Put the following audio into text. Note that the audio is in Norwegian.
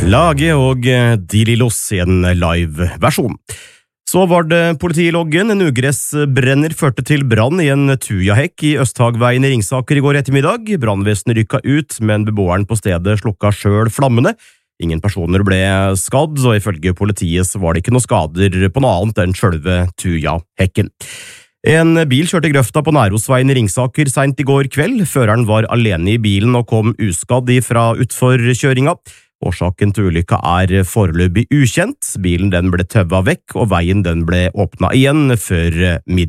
Lage og Dililos I en live-versjon. Så var det Politiloggen. En ugressbrenner førte til brann I en tujahekk I Østhagveien I Ringsaker I går ettermiddag. Brannvesenet rykket ut, men beboeren på stedet slukket selv flammene. Ingen personer ble skadd, og ifølge politiet så var det ikke noe skader på noe annet enn selve tujahekken. En bil kjørte grøfta på Nærosveien I Ringsaker sent I går kveld. Føreren var alene I bilen og kom uskadd fra utforkjøringa. Årsaken til ulykka foreløpig ukjent. Bilen den ble tøvet vekk, og veien den ble åpnet igjen før middag.